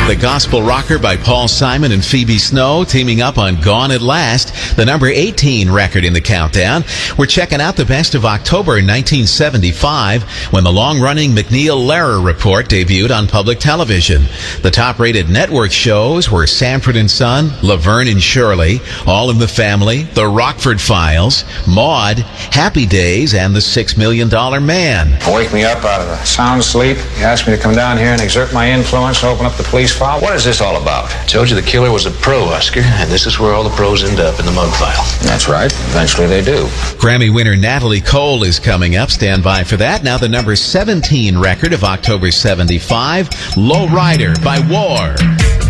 The gospel rocker by Paul Simon and Phoebe Snow teaming up on Gone at Last, the number 18 record in the countdown. We're checking out the best of October 1975 when the long-running MacNeil-Lehrer Report debuted on public television. The top-rated network shows were Sanford and Son, Laverne and Shirley, All in the Family, The Rockford Files, Maude, Happy Days, and The $6 Million Man. Wake me up out of a sound sleep. You asked me to come down here and exert my influence, open up the police file. What is this all about? I told you the killer was a pro, Oscar, and this is where all the pros end up, in the mug file. That's right. Eventually they do. Grammy winner Natalie Cole is coming up. Stand by for that. Now the number 17 record of October 75, Low Rider by War.